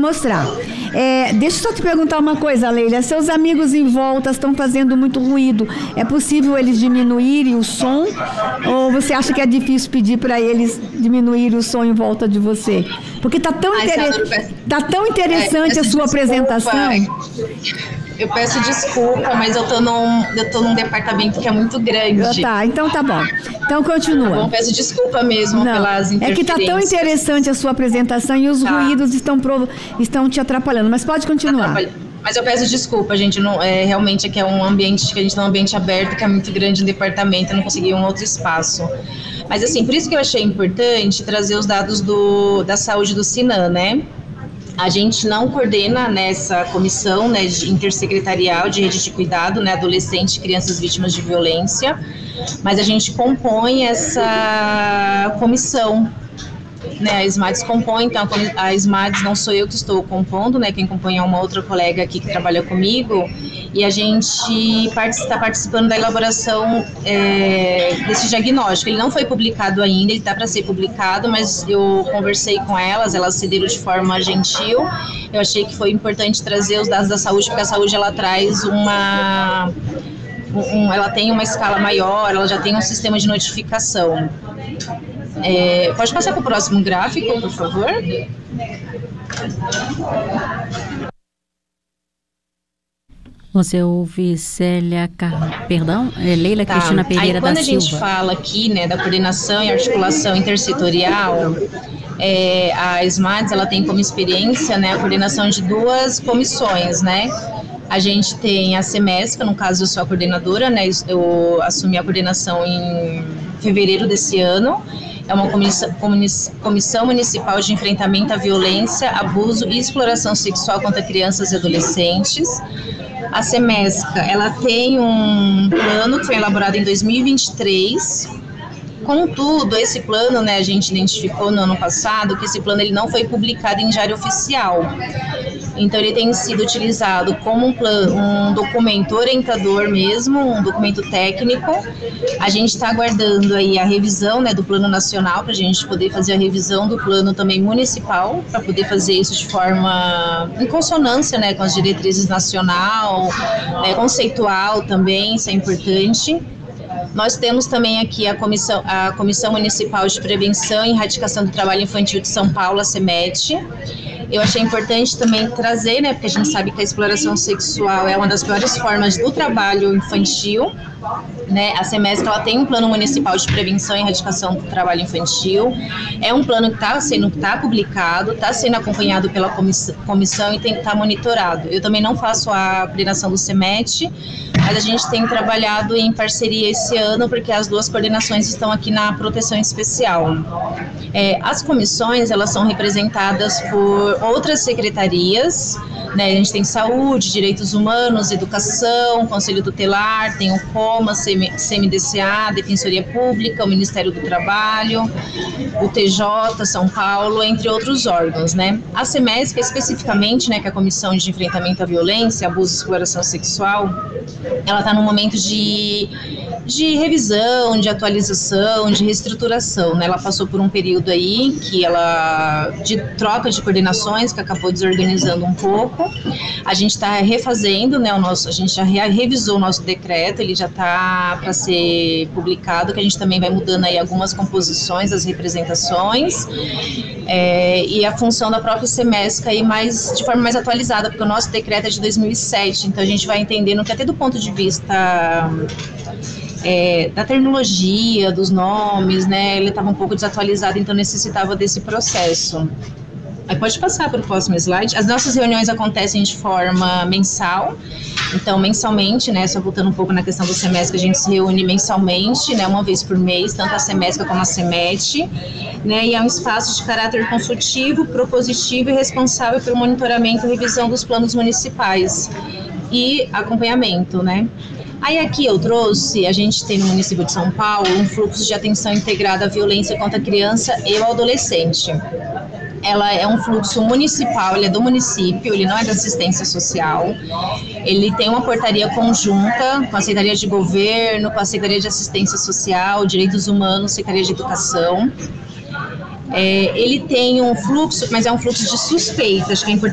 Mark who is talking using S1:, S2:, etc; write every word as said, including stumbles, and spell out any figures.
S1: mostrar. É, deixa eu só te perguntar uma coisa, Leila. Seus amigos em volta estão fazendo muito ruído. É possível eles diminuírem o som? Ou você acha que é difícil pedir para eles diminuírem o som em volta de você? Porque está tão,
S2: Ai,
S1: inter...
S2: peço...
S1: tá tão interessante
S2: é,
S1: a sua
S2: desculpa.
S1: apresentação.
S2: Eu peço desculpa, mas eu tô num, eu tô num departamento que é muito grande.
S1: Tá, então tá bom. Então continua.
S2: Tá bom, peço desculpa mesmo. Não, pelas interferências.
S1: É que tá tão interessante a sua apresentação e os tá. ruídos estão, pro, estão te atrapalhando, mas pode continuar.
S2: Mas eu peço desculpa, gente, não, é, realmente aqui é um ambiente, que a gente está num ambiente aberto, que é muito grande no departamento, eu não consegui um outro espaço. Mas assim, por isso que eu achei importante trazer os dados do, da saúde do Sinan, né? A gente não coordena nessa comissão, né, de intersecretarial de rede de cuidado, né, adolescentes e crianças vítimas de violência, mas a gente compõe essa comissão, né, a SMADS compõe, então a SMADS não sou eu que estou compondo, né, quem compõe é uma outra colega aqui que trabalha comigo, e a gente está participando da elaboração é, desse diagnóstico. Ele não foi publicado ainda, ele está para ser publicado, mas eu conversei com elas, elas cederam de forma gentil. Eu achei que foi importante trazer os dados da saúde, porque a saúde ela traz uma... Um, ela tem uma escala maior, ela já tem um sistema de notificação. É, pode passar para o próximo gráfico, por favor?
S3: Você ouve Célia, Car... perdão, é Leila tá. Cristina Pereira da Silva.
S2: Aí, quando a gente fala aqui, né, da coordenação e articulação intersetorial, é, a SMADS, ela tem como experiência, né, a coordenação de duas comissões, né? A gente tem a SEMESCA, no caso eu sou a coordenadora, né, eu assumi a coordenação em fevereiro desse ano. É uma comissão, comissão municipal de enfrentamento à violência, abuso e exploração sexual contra crianças e adolescentes. A SEMESCA, ela tem um plano que foi elaborado em dois mil e vinte e três. Contudo, esse plano, né, a gente identificou no ano passado que esse plano ele não foi publicado em diário oficial. Então, ele tem sido utilizado como um, plano, um documento orientador mesmo, um documento técnico. A gente está aguardando aí a revisão, né, do plano nacional, para a gente poder fazer a revisão do plano também municipal, para poder fazer isso de forma em consonância, né, com as diretrizes nacional, né, conceitual também, isso é importante. Nós temos também aqui a Comissão, a Comissão Municipal de Prevenção e Erradicação do Trabalho Infantil de São Paulo, a SEMET. Eu achei importante também trazer, né, porque a gente sabe que a exploração sexual é uma das piores formas do trabalho infantil, né? A SEMESC, ela tem um plano municipal de prevenção e erradicação do trabalho infantil, é um plano que está sendo tá publicado, está sendo acompanhado pela comissão, comissão e tem que estar tá monitorado. Eu também não faço a coordenação do SEMET, mas a gente tem trabalhado em parceria esse ano, porque as duas coordenações estão aqui na proteção especial. É, as comissões, elas são representadas por outras secretarias, né? A gente tem saúde, direitos humanos, educação, conselho tutelar, tem o COMA, C M D C A, Defensoria Pública, o Ministério do Trabalho, o T J, São Paulo, entre outros órgãos, né? A SEMESC, especificamente, né, que é a Comissão de Enfrentamento à Violência, Abuso e Exploração Sexual, ela está num momento de, de revisão, de atualização, de reestruturação, né? Ela passou por um período aí que ela, de troca de coordenações, que acabou desorganizando um pouco. A gente está refazendo, né, o nosso, a gente já revisou o nosso decreto, ele já está para ser publicado, que a gente também vai mudando aí algumas composições, as representações, é, e a função da própria SEMESC aí mais, de forma mais atualizada, porque o nosso decreto é de dois mil e sete, então a gente vai entendendo que até do ponto de vista é, da terminologia, dos nomes, né, ele estava um pouco desatualizado, então necessitava desse processo. Aí pode passar para o próximo slide. As nossas reuniões acontecem de forma mensal, então mensalmente, né, só voltando um pouco na questão do SEMESC, a gente se reúne mensalmente, né, uma vez por mês, tanto a SEMESC como a SEMET, né, e é um espaço de caráter consultivo, propositivo e responsável pelo monitoramento e revisão dos planos municipais e acompanhamento, né. Aí aqui eu trouxe, a gente tem no município de São Paulo um fluxo de atenção integrada à violência contra a criança e o adolescente. Ela é um fluxo municipal, ele é do município, ele não é da assistência social. Ele tem uma portaria conjunta com a Secretaria de Governo, com a Secretaria de Assistência Social, Direitos Humanos, Secretaria de Educação. É, ele tem um fluxo, mas é um fluxo de suspeita, acho que é importante